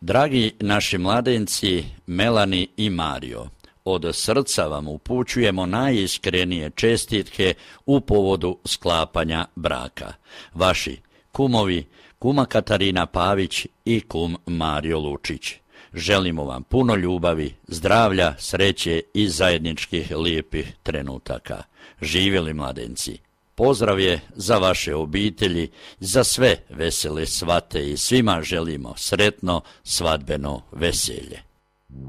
Dragi naši mladenci, Melani i Mario, od srca vam upućujemo najiskrenije čestitke u povodu sklapanja braka. Vaši kumovi, kuma Katarina Pavić i kum Mario Lučić. Želimo vam puno ljubavi, zdravlja, sreće i zajedničkih lijepih trenutaka. Živjeli mladenci! Pozdrav je za vaše obitelji, za sve vesele svate i svima želimo sretno svadbeno veselje.